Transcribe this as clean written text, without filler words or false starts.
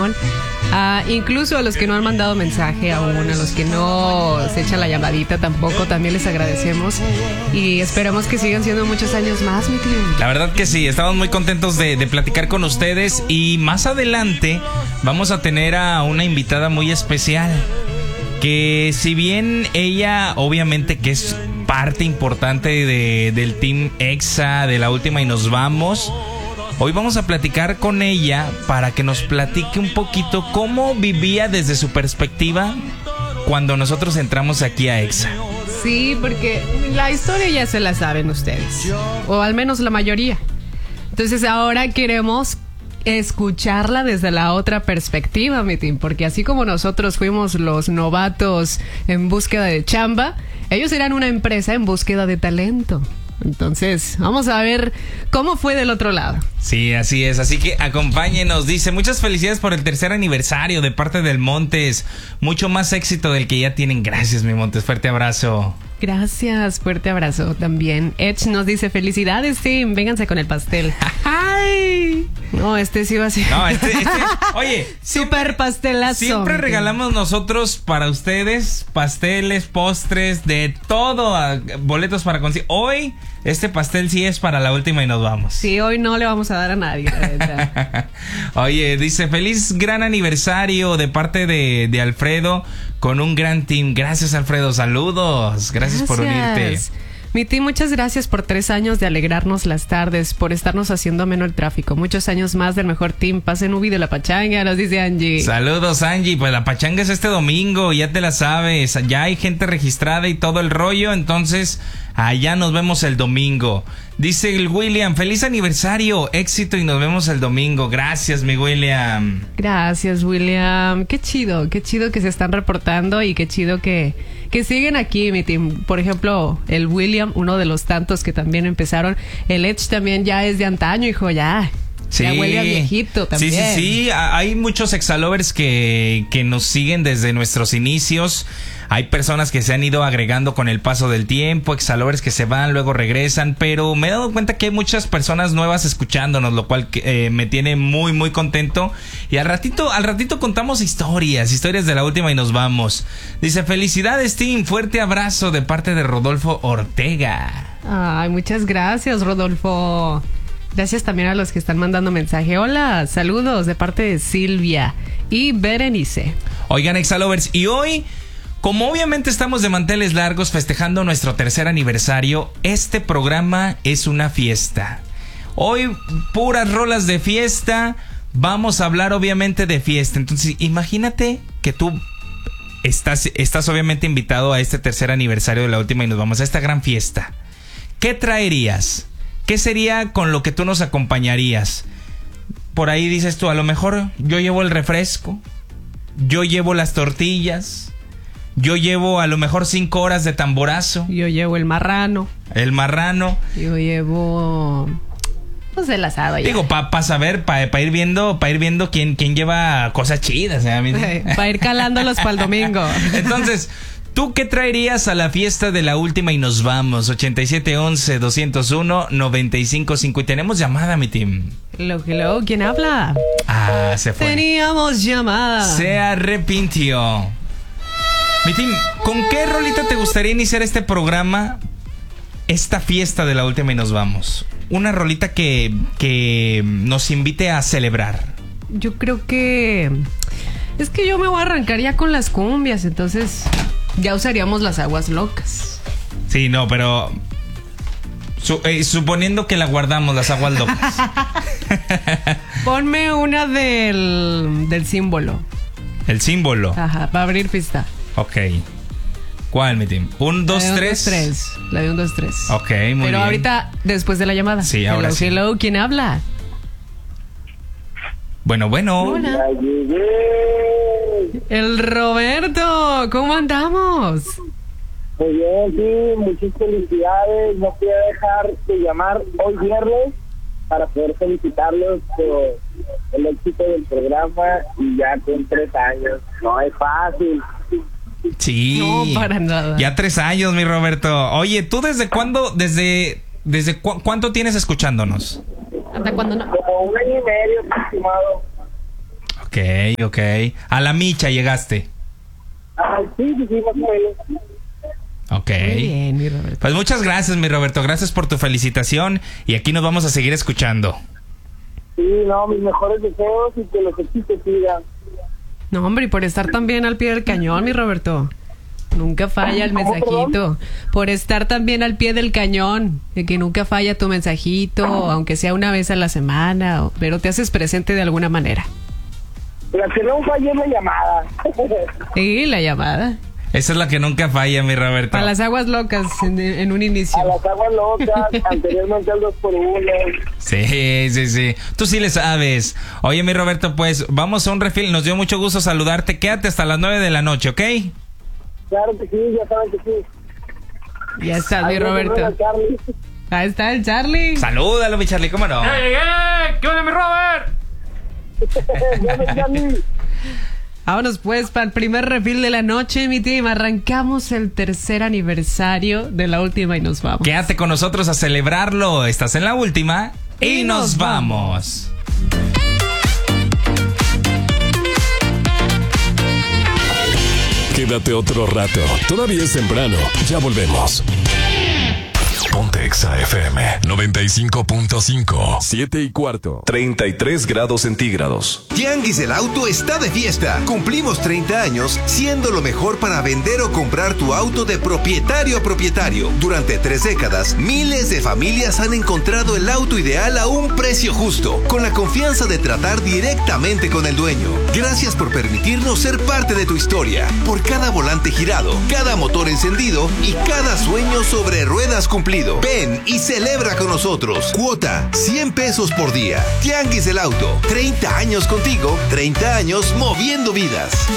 corazón. Incluso a los que no han mandado mensaje aún, a los que no se echan la llamadita tampoco, también les agradecemos y esperamos que sigan siendo muchos años más, mi tío. La verdad que sí, estamos muy contentos de platicar con ustedes y más adelante vamos a tener a una invitada muy especial que si bien ella obviamente que es parte importante del Team EXA, de La Última y Nos Vamos, hoy vamos a platicar con ella para que nos platique un poquito cómo vivía desde su perspectiva cuando nosotros entramos aquí a EXA. Sí, porque la historia ya se la saben ustedes, o al menos la mayoría. Entonces ahora queremos escucharla desde la otra perspectiva, mi team, porque así como nosotros fuimos los novatos en búsqueda de chamba, ellos eran una empresa en búsqueda de talento. Entonces, vamos a ver cómo fue del otro lado. Sí, así es, así que acompáñenos. Dice, muchas felicidades por el 3er aniversario de parte del Montes. Mucho más éxito del que ya tienen. Gracias, mi Montes, fuerte abrazo. Gracias, fuerte abrazo también. Edge nos dice, felicidades, Tim, vénganse con el pastel. ¡Ay! No, sí va a ser. No, oye, super pastelazo. Siempre regalamos nosotros para ustedes pasteles, postres, de todo, boletos para conseguir. Hoy, este pastel sí es para La Última y Nos Vamos. Sí, hoy no le vamos a dar a nadie, la verdad. Oye, dice, feliz gran aniversario de parte de Alfredo con un gran team. Gracias, Alfredo, saludos. Gracias por unirte. Mi team, muchas gracias por 3 años de alegrarnos las tardes, por estarnos haciendo ameno el tráfico. Muchos años más del mejor team. Pasen Ubi de la pachanga, nos dice Angie. Saludos, Angie. Pues la pachanga es este domingo, ya te la sabes. Ya hay gente registrada y todo el rollo, entonces allá nos vemos el domingo. Dice el William, feliz aniversario, éxito y nos vemos el domingo. Gracias, mi William. Gracias, William. Qué chido que se están reportando y qué chido que siguen aquí, mi team. Por ejemplo, el William, uno de los tantos que también empezaron. El Edge también ya es de antaño, hijo, ya. Sí. Ya huele a viejito también. Sí. Hay muchos exalovers que nos siguen desde nuestros inicios. Hay personas que se han ido agregando con el paso del tiempo, exalovers que se van, luego regresan, pero me he dado cuenta que hay muchas personas nuevas escuchándonos, lo cual me tiene muy, muy contento. Y al ratito contamos historias de La Última y Nos Vamos. Dice, felicidades, team, fuerte abrazo de parte de Rodolfo Ortega. Ay, muchas gracias, Rodolfo. Gracias también a los que están mandando mensaje. Hola, saludos de parte de Silvia y Berenice. Oigan, exalovers, y hoy, como obviamente estamos de manteles largos festejando nuestro 3er aniversario, este programa es una fiesta. Hoy, puras rolas de fiesta, vamos a hablar obviamente de fiesta. Entonces, imagínate que tú estás obviamente invitado a este 3er aniversario de La Última y Nos Vamos, a esta gran fiesta. ¿Qué traerías? ¿Qué sería con lo que tú nos acompañarías? Por ahí dices tú, a lo mejor yo llevo el refresco, yo llevo las tortillas, yo llevo a lo mejor 5 horas de tamborazo. Yo llevo el marrano. Yo llevo pues el asado ya. Digo, para saber, para ir viendo quién lleva cosas chidas. Para ir calándolos para el domingo. Entonces, ¿tú qué traerías a la fiesta de La Última y Nos Vamos? 8711-201-9550. Y tenemos llamada, mi team. Hello, ¿quién habla? Se fue. Teníamos llamada. Se arrepintió. Mi team, ¿con qué rolita te gustaría iniciar este programa? Esta fiesta de La Última y Nos Vamos. Una rolita que nos invite a celebrar. Yo creo que... Es que yo me voy a arrancar ya con las cumbias, entonces ya usaríamos las aguas locas. Sí, no, pero suponiendo que la guardamos, las aguas locas. Ponme una del símbolo. El símbolo. Ajá, para abrir pista. Ok. ¿Cuál, mi team? 1, 2, 3. La de 1, 2, 3. Ok, muy bien. Pero ahorita, después de la llamada. Sí, ahora sí. Hello, ¿quién habla? Bueno. Hola. El Roberto, ¿cómo andamos? Muy bien, sí, muchas felicidades. No pude dejar de llamar hoy viernes para poder felicitarlos por el éxito del programa y ya con 3 años. No es fácil. Sí. No, para nada. Ya 3 años, mi Roberto. Oye, ¿tú desde cuándo, cuánto tienes escuchándonos? ¿Hasta cuándo no? Como 1 año y medio aproximado. Ok, Ok. A la micha llegaste. Sí, más o menos. Ok. Muy bien, mi Roberto. Pues muchas gracias, mi Roberto. Gracias por tu felicitación. Y aquí nos vamos a seguir escuchando. Sí, no, mis mejores deseos y que los éxitos sigan. No, hombre, y por estar también al pie del cañón, mi Roberto. Nunca falla el ¿Cómo, mensajito. perdón? Por estar también al pie del cañón. De que nunca falla tu mensajito, aunque sea una vez a la semana, pero te haces presente de alguna manera. La que no falló es la llamada. Sí, la llamada. Esa es la que nunca falla, mi Roberto. A las aguas locas en un inicio. A las aguas locas, anteriormente al 2x1. Sí. Tú sí le sabes. Oye, mi Roberto, pues vamos a un refill. Nos dio mucho gusto saludarte. Quédate hasta las 9 de la noche, ¿ok? Claro que sí, ya saben que sí. Ya está, mi Ahí Roberto. nos vemos, Charlie. Ahí está el Charlie. Salúdalo, mi Charlie, ¿cómo no? ¿Qué onda, mi Robert? Llame, Charlie. Vámonos pues para el primer refil de la noche, mi team. Arrancamos el tercer aniversario de la última y nos vamos. Quédate con nosotros a celebrarlo. Estás en la última y nos vamos. Quédate otro rato. Todavía es temprano. Ya volvemos. Ponte Exa FM 95.5. 7:15. 33 grados centígrados. Tianguis del Auto está de fiesta. Cumplimos 30 años siendo lo mejor para vender o comprar tu auto de propietario a propietario. Durante 3 décadas, miles de familias han encontrado el auto ideal a un precio justo, con la confianza de tratar directamente con el dueño. Gracias por permitirnos ser parte de tu historia. Por cada volante girado, cada motor encendido y cada sueño sobre ruedas cumplido. Ven y celebra con nosotros. Cuota, 100 pesos por día. Tianguis del Auto, 30 años contigo, 30 años moviendo vidas.